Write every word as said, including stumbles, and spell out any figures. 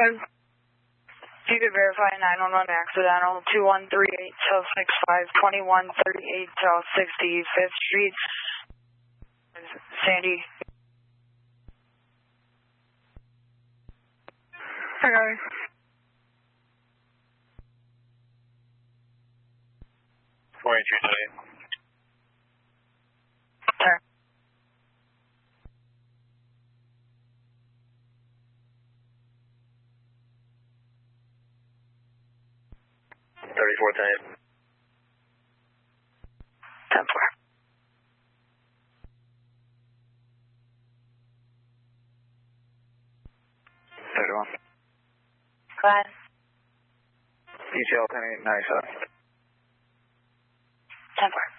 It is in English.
ahead. If you could verify nine one one accidental two one three eight South six five twenty-one thirty-eight South sixty-fifth Street, Sandy. Okay. twenty-two today. Sir. thirty-four ten. ten four. thirty-one. Go ahead. E T L ten eight ninety-seven. ten four.